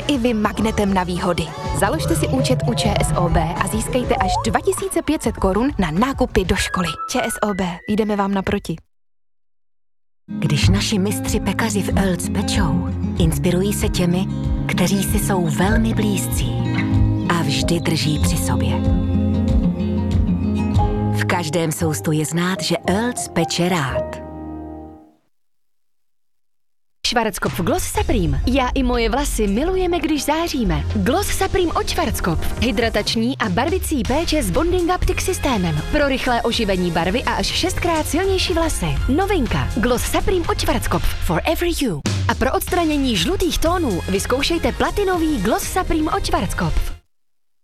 i vy magnetem na výhody. Založte si účet u ČSOB a získejte až 2500 korun na nákupy do školy. ČSOB, jdeme vám naproti. Když naši mistři pekaři v Earls pečou, inspirují se těmi, kteří si jsou velmi blízcí a vždy drží při sobě. V každém soustu je znát, že Earls peče rád. Schwarzkopf Gloss Supreme. Já i moje vlasy milujeme, když záříme. Gloss Supreme od Schwarzkopf. Hydratační a barvicí péče s Bonding Optic systémem. Pro rychlé oživení barvy a až 6krát silnější vlasy. Novinka. Gloss Supreme od Schwarzkopf. For every you. A pro odstranění žlutých tónů vyzkoušejte platinový Gloss Supreme od Schwarzkopf.